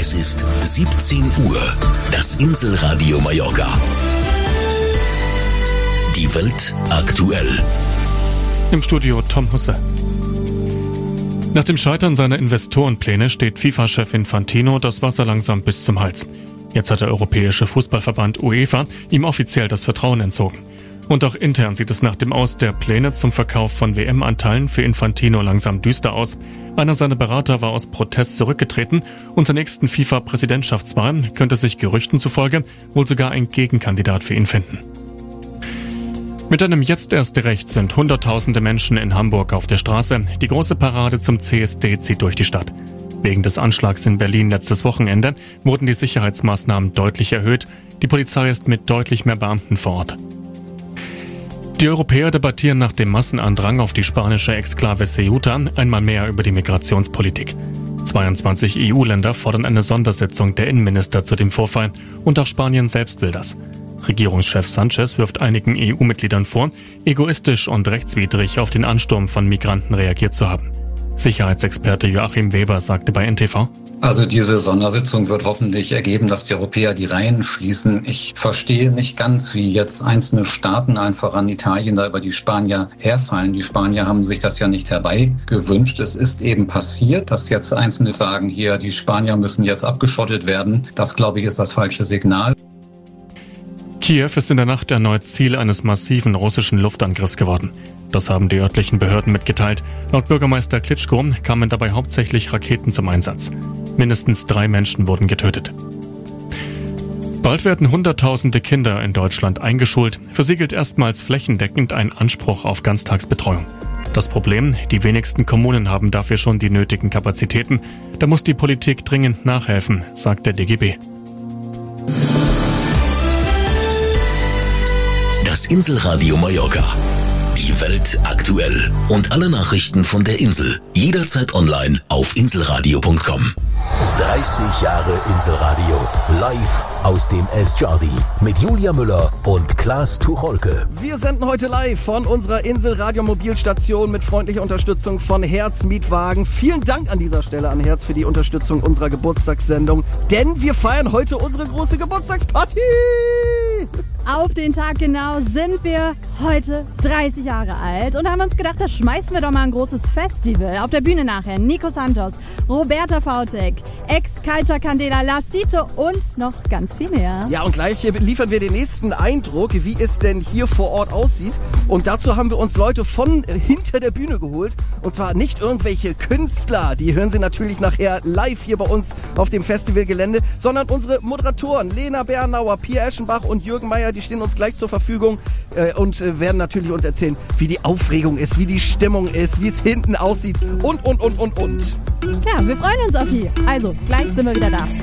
Es ist 17 Uhr. Das Inselradio Mallorca. Die Welt aktuell. Im Studio Tom Husse. Nach dem Scheitern seiner Investorenpläne steht FIFA-Chef Infantino das Wasser langsam bis zum Hals. Jetzt hat der Europäische Fußballverband UEFA ihm offiziell das Vertrauen entzogen. Und auch intern sieht es nach dem Aus der Pläne zum Verkauf von WM-Anteilen für Infantino langsam düster aus. Einer seiner Berater war aus Protest zurückgetreten und zur nächsten FIFA-Präsidentschaftswahl könnte sich Gerüchten zufolge wohl sogar ein Gegenkandidat für ihn finden. Mit einem Jetzt erst recht sind Hunderttausende Menschen in Hamburg auf der Straße. Die große Parade zum CSD zieht durch die Stadt. Wegen des Anschlags in Berlin letztes Wochenende wurden die Sicherheitsmaßnahmen deutlich erhöht. Die Polizei ist mit deutlich mehr Beamten vor Ort. Die Europäer debattieren nach dem Massenandrang auf die spanische Exklave Ceuta einmal mehr über die Migrationspolitik. 22 EU-Länder fordern eine Sondersitzung der Innenminister zu dem Vorfall und auch Spanien selbst will das. Regierungschef Sánchez wirft einigen EU-Mitgliedern vor, egoistisch und rechtswidrig auf den Ansturm von Migranten reagiert zu haben. Sicherheitsexperte Joachim Weber sagte bei NTV: Also diese Sondersitzung wird hoffentlich ergeben, dass die Europäer die Reihen schließen. Ich verstehe nicht ganz, wie jetzt einzelne Staaten, allen voran Italien, da über die Spanier herfallen. Die Spanier haben sich das ja nicht herbeigewünscht. Es ist eben passiert, dass jetzt Einzelne sagen, hier, die Spanier müssen jetzt abgeschottet werden. Das, glaube ich, ist das falsche Signal. Kiew ist in der Nacht erneut Ziel eines massiven russischen Luftangriffs geworden. Das haben die örtlichen Behörden mitgeteilt. Laut Bürgermeister Klitschko kamen dabei hauptsächlich Raketen zum Einsatz. Mindestens 3 Menschen wurden getötet. Bald werden Hunderttausende Kinder in Deutschland eingeschult. Für sie gilt erstmals flächendeckend ein Anspruch auf Ganztagsbetreuung. Das Problem, die wenigsten Kommunen haben dafür schon die nötigen Kapazitäten. Da muss die Politik dringend nachhelfen, sagt der DGB. Das Inselradio Mallorca. Die Welt aktuell. Und alle Nachrichten von der Insel. Jederzeit online auf inselradio.com. 30 Jahre Inselradio. Live aus dem Estjadi. Mit Julia Müller und Klaas Tucholke. Wir senden heute live von unserer Inselradio-Mobilstation mit freundlicher Unterstützung von Herz Mietwagen. Vielen Dank an dieser Stelle an Herz für die Unterstützung unserer Geburtstagssendung. Denn wir feiern heute unsere große Geburtstagsparty. Auf den Tag genau sind wir heute 30 Jahre alt und haben uns gedacht, da schmeißen wir doch mal ein großes Festival. Auf der Bühne nachher Nico Santos, Roberta Vautek, Ex-Culture Candela, Lassito und noch ganz viel mehr. Ja, und gleich liefern wir den nächsten Eindruck, wie es denn hier vor Ort aussieht. Und dazu haben wir uns Leute von hinter der Bühne geholt. Und zwar nicht irgendwelche Künstler, die hören Sie natürlich nachher live hier bei uns auf dem Festivalgelände, sondern unsere Moderatoren Lena Bernauer, Pia Eschenbach und Jürgen Meier, die stehen uns gleich zur Verfügung und werden natürlich uns erzählen, wie die Aufregung ist, wie die Stimmung ist, wie es hinten aussieht und. Ja, wir freuen uns auf die. Also, gleich sind wir wieder da.